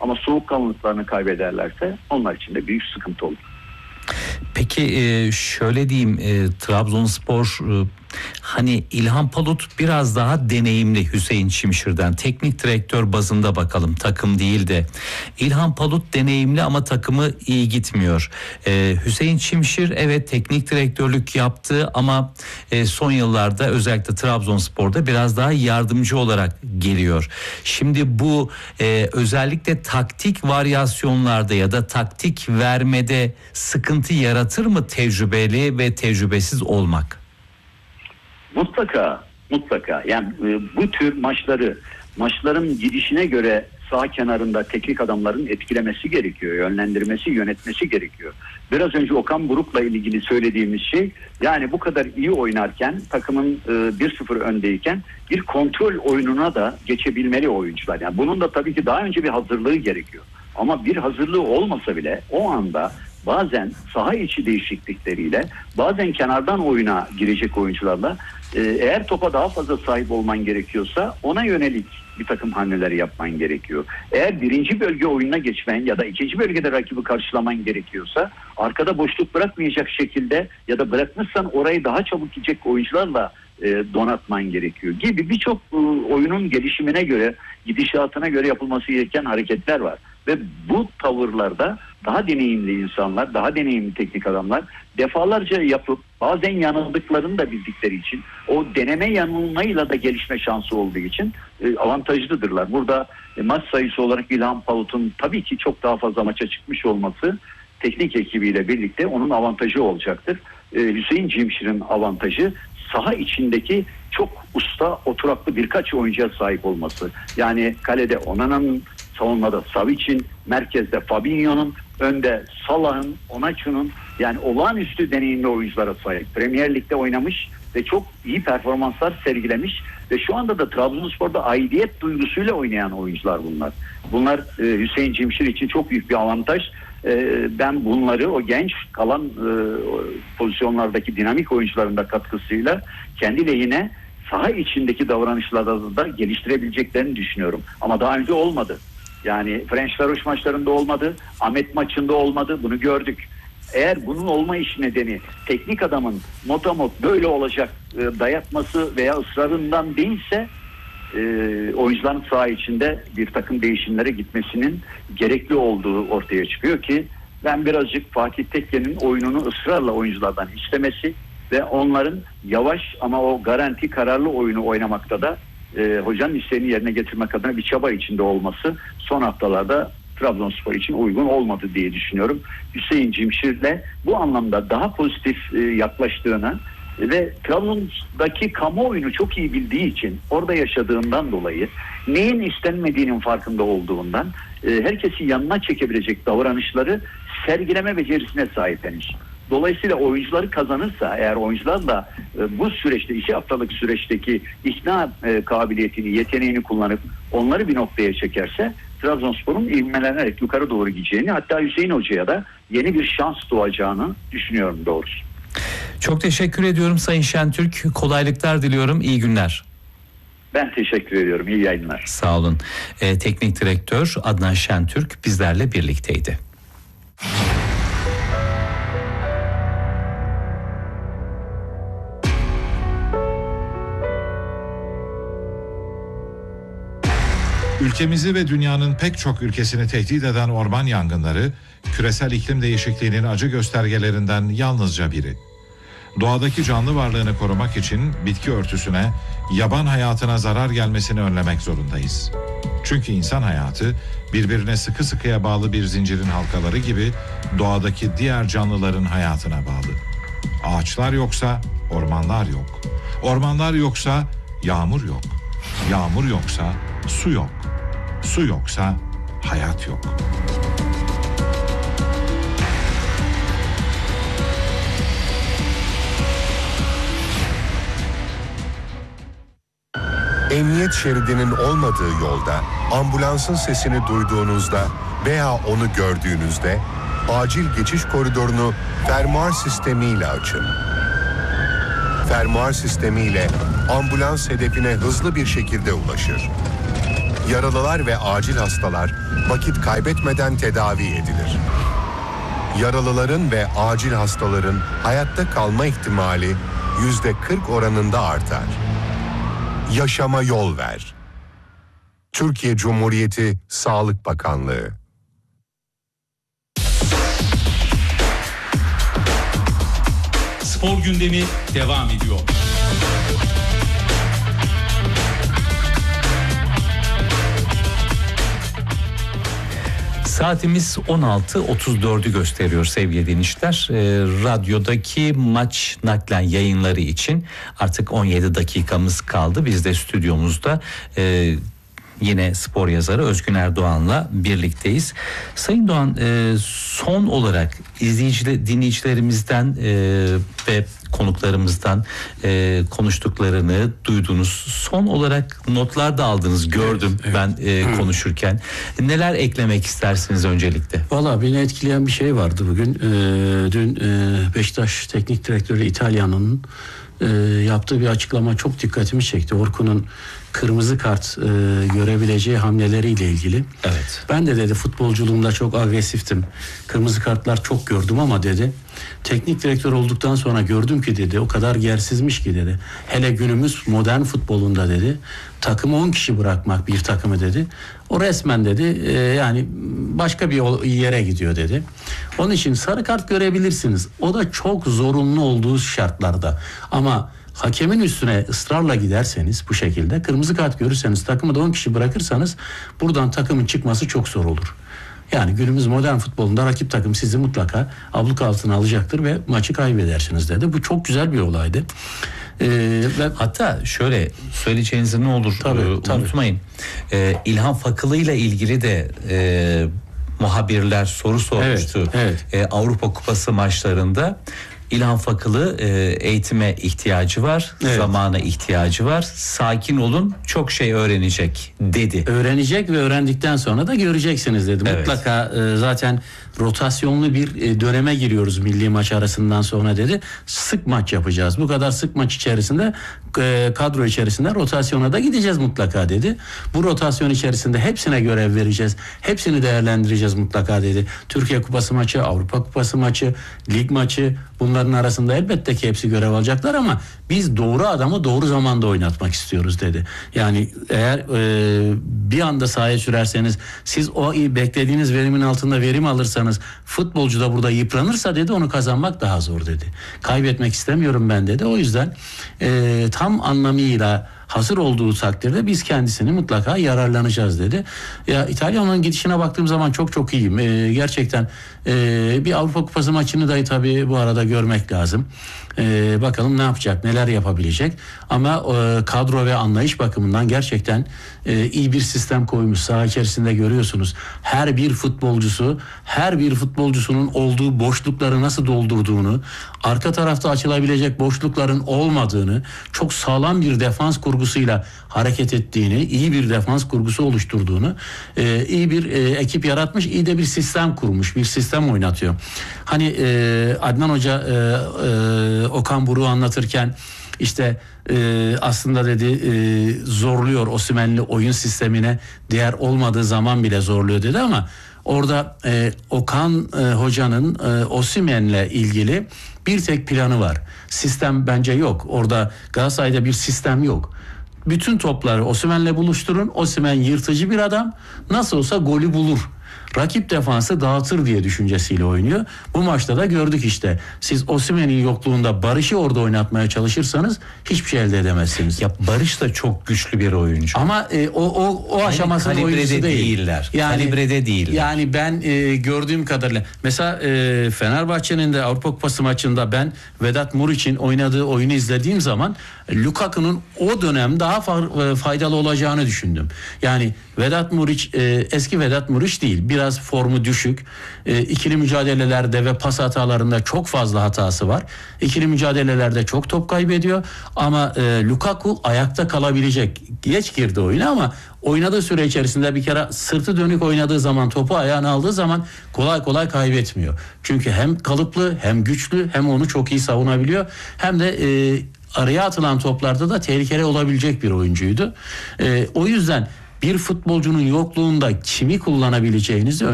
Ama soğukkanlılıklarını kaybederlerse onlar için de büyük sıkıntı olur. Peki şöyle diyeyim, Trabzonspor hani İlhan Palut biraz daha deneyimli Hüseyin Çimşir'den, teknik direktör bazında bakalım, takım değil de. İlhan Palut deneyimli ama takımı iyi gitmiyor. Hüseyin Çimşir evet teknik direktörlük yaptı ama son yıllarda özellikle Trabzonspor'da biraz daha yardımcı olarak geliyor. Şimdi bu özellikle taktik varyasyonlarda ya da taktik vermede sıkıntı yaratır mı tecrübeli ve tecrübesiz olmak? Mutlaka. Yani bu tür maçların gidişine göre sağ kenarında teknik adamların etkilemesi gerekiyor, yönlendirmesi, yönetmesi gerekiyor. Biraz önce Okan Buruk'la ilgili söylediğimiz şey, yani bu kadar iyi oynarken, takımın 1-0 öndeyken bir kontrol oyununa da geçebilmeli oyuncular. Yani bunun da tabii ki daha önce bir hazırlığı gerekiyor. Ama bir hazırlığı olmasa bile o anda bazen saha içi değişiklikleriyle, bazen kenardan oyuna girecek oyuncularla eğer topa daha fazla sahip olman gerekiyorsa ona yönelik bir takım hamleler yapman gerekiyor. Eğer birinci bölge oyununa geçmen ya da ikinci bölgede rakibi karşılaman gerekiyorsa arkada boşluk bırakmayacak şekilde ya da bırakmışsan orayı daha çabuk gidecek oyuncularla donatman gerekiyor gibi birçok oyunun gelişimine göre, gidişatına göre yapılması gereken hareketler var. Ve bu tavırlarda daha deneyimli insanlar, daha deneyimli teknik adamlar defalarca yapıp bazen yanıldıklarını da bildikleri için, o deneme yanılmayla da gelişme şansı olduğu için avantajlıdırlar. Burada maç sayısı olarak İlhan Palut'un tabii ki çok daha fazla maça çıkmış olması teknik ekibiyle birlikte onun avantajı olacaktır. Hüseyin Çimşir'in avantajı saha içindeki çok usta, oturaklı birkaç oyuncuya sahip olması. Yani kalede Onana'nın, savunmada Savic'in, merkezde Fabinho'nun, önde Salah'ın, Onaçu'nun, yani olağanüstü deneyimli oyunculara sahip. Premier Lig'de oynamış ve çok iyi performanslar sergilemiş ve şu anda da Trabzonspor'da aidiyet duygusuyla oynayan oyuncular bunlar. Bunlar Hüseyin Çimşir için çok büyük bir avantaj. Ben bunları o genç kalan pozisyonlardaki dinamik oyuncuların da katkısıyla kendi lehine saha içindeki davranışlarda da geliştirebileceklerini düşünüyorum. Ama daha önce olmadı. Yani Ferencvaros maçlarında olmadı, Ahmet maçında olmadı, bunu gördük. Eğer bunun olma iş nedeni teknik adamın motamot böyle olacak dayatması veya ısrarından değilse oyuncuların saha içinde bir takım değişimlere gitmesinin gerekli olduğu ortaya çıkıyor ki ben birazcık Fatih Tekke'nin oyununu ısrarla oyunculardan istemesi ve onların yavaş ama o garanti kararlı oyunu oynamakta da hocanın isteğini yerine getirmek adına bir çaba içinde olması son haftalarda Trabzonspor için uygun olmadı diye düşünüyorum. Hüseyin Çimşir'le bu anlamda daha pozitif yaklaştığını ve Trabzon'daki kamuoyunu çok iyi bildiği için, orada yaşadığından dolayı neyin istenmediğinin farkında olduğundan herkesi yanına çekebilecek davranışları sergileme becerisine sahip henüz. Dolayısıyla oyuncuları kazanırsa, eğer oyuncular da bu süreçte, 2 haftalık süreçteki ikna kabiliyetini, yeteneğini kullanıp onları bir noktaya çekerse Trabzonspor'un ivmelenerek yukarı doğru gideceğini, hatta Hüseyin Hoca'ya da yeni bir şans doğacağını düşünüyorum doğrusu. Çok teşekkür ediyorum Sayın Şentürk. Kolaylıklar diliyorum. İyi günler. Ben teşekkür ediyorum. İyi yayınlar. Sağ olun. Teknik direktör Adnan Şentürk bizlerle birlikteydi. Ülkemizi ve dünyanın pek çok ülkesini tehdit eden orman yangınları, küresel iklim değişikliğinin acı göstergelerinden yalnızca biri. Doğadaki canlı varlığını korumak için bitki örtüsüne, yaban hayatına zarar gelmesini önlemek zorundayız. Çünkü insan hayatı birbirine sıkı sıkıya bağlı bir zincirin halkaları gibi doğadaki diğer canlıların hayatına bağlı. Ağaçlar yoksa ormanlar yok. Ormanlar yoksa yağmur yok. Yağmur yoksa su yok. Su yoksa hayat yok. Emniyet şeridinin olmadığı yolda, ambulansın sesini duyduğunuzda veya onu gördüğünüzde acil geçiş koridorunu fermuar sistemiyle açın. Fermuar sistemiyle ambulans hedefine hızlı bir şekilde ulaşır. Yaralılar ve acil hastalar vakit kaybetmeden tedavi edilir. Yaralıların ve acil hastaların hayatta kalma ihtimali %40 oranında artar. Yaşama yol ver. Türkiye Cumhuriyeti Sağlık Bakanlığı. Spor gündemi devam ediyor. Saatimiz 16.34'ü gösteriyor sevgili dinleyiciler. Radyodaki maç naklen yayınları için artık 17 dakikamız kaldı. Biz de stüdyomuzda yine spor yazarı Özgün Erdoğan'la birlikteyiz. Sayın Doğan, son olarak dinleyicilerimizden ve konuklarımızdan konuştuklarını duydunuz. Son olarak notlar da aldınız, gördüm ben konuşurken. Neler eklemek istersiniz öncelikle? Valla beni etkileyen bir şey vardı bugün. Dün Beşiktaş Teknik Direktörü İtalyan'ın yaptığı bir açıklama çok dikkatimi çekti. Orkun'un kırmızı kart görebileceği hamleleriyle ilgili. Evet. Ben de dedi futbolculuğumda çok agresiftim. Kırmızı kartlar çok gördüm ama dedi teknik direktör olduktan sonra gördüm ki dedi o kadar yersizmiş ki dedi. Hele günümüz modern futbolunda dedi takımı 10 kişi bırakmak bir takımı dedi. O resmen dedi yani başka bir yere gidiyor dedi. Onun için sarı kart görebilirsiniz. O da çok zorunlu olduğu şartlarda. Ama hakemin üstüne ısrarla giderseniz bu şekilde kırmızı kart görürseniz takımı da 10 kişi bırakırsanız buradan takımın çıkması çok zor olur. Yani günümüz modern futbolunda rakip takım sizi mutlaka abluka altına alacaktır ve maçı kaybedersiniz dedi. Bu çok güzel bir olaydı. Ve hatta şöyle söyleyeceğinizi ne olur unutmayın. İlhan Fakılı ile ilgili de muhabirler soru sormuştu. Evet. Avrupa Kupası maçlarında İlhan Fakılı eğitime ihtiyacı var, zamana ihtiyacı var. Sakin olun, çok şey öğrenecek dedi. Öğrenecek ve öğrendikten sonra da göreceksiniz dedi. Evet. Mutlaka zaten rotasyonlu bir döneme giriyoruz milli maç arasından sonra dedi. Sık maç yapacağız. Bu kadar sık maç içerisinde kadro içerisinde rotasyona da gideceğiz mutlaka dedi. Bu rotasyon içerisinde hepsine görev vereceğiz. Hepsini değerlendireceğiz mutlaka dedi. Türkiye Kupası maçı, Avrupa Kupası maçı, lig maçı, bunların arasında elbette ki hepsi görev alacaklar ama biz doğru adamı doğru zamanda oynatmak istiyoruz dedi. Yani eğer bir anda sahaya sürerseniz siz o beklediğiniz verimin altında verim alırsanız futbolcu da burada yıpranırsa dedi onu kazanmak daha zor dedi. Kaybetmek istemiyorum ben dedi. O yüzden tam anlamıyla hazır olduğu takdirde biz kendisini mutlaka yararlanacağız dedi. Ya İtalya'nın gidişine baktığım zaman çok iyiyim. Gerçekten bir Avrupa Kupası maçını da tabii bu arada görmek lazım. Bakalım ne yapacak, neler yapabilecek. Ama kadro ve anlayış bakımından gerçekten iyi bir sistem koymuş. Saha içerisinde görüyorsunuz. Her bir futbolcusunun olduğu boşlukları nasıl doldurduğunu, arka tarafta açılabilecek boşlukların olmadığını, çok sağlam bir defans kurgusuyla hareket ettiğini, iyi bir defans kurgusu oluşturduğunu, iyi bir ekip yaratmış, iyi de bir sistem kurmuş, bir sistem oynatıyor. Hani Adnan Hoca Okan Buruk'u anlatırken işte aslında dedi zorluyor Osimhen'li oyun sistemine, diğer olmadığı zaman bile zorluyor dedi ama orada Okan Hoca'nın Osimhen'le ilgili bir tek planı var. Sistem bence yok. Orada Galatasaray'da bir sistem yok. Bütün topları Osimhen'le buluşturun. Osimhen yırtıcı bir adam. Nasıl olsa golü bulur. Rakip defansı dağıtır diye düşüncesiyle oynuyor. Bu maçta da gördük işte. Siz Osimhen'in yokluğunda Barış'ı orada oynatmaya çalışırsanız hiçbir şey elde edemezsiniz. Ya Barış da çok güçlü bir oyuncu. Ama o aşamasının oyuncusu değiller. Yani, kalibrede değiller. Yani ben gördüğüm kadarıyla mesela Fenerbahçe'nin de Avrupa Kupası maçında ben Vedat Muriç'in oynadığı oyunu izlediğim zaman Lukaku'nun o dönem daha faydalı olacağını düşündüm. Yani Vedat Muriç eski Vedat Muriç değil. Biraz formu düşük. İkili mücadelelerde ve pas hatalarında çok fazla hatası var. İkili mücadelelerde çok top kaybediyor. Ama Lukaku ayakta kalabilecek. Geç girdi oyuna ama oynadığı süre içerisinde bir kere sırtı dönük oynadığı zaman, topu ayağına aldığı zaman kolay kolay kaybetmiyor. Çünkü hem kalıplı, hem güçlü, hem onu çok iyi savunabiliyor. Hem de araya atılan toplarda da tehlikeli olabilecek bir oyuncuydu. O yüzden bir futbolcunun yokluğunda kimi kullanabileceğinizi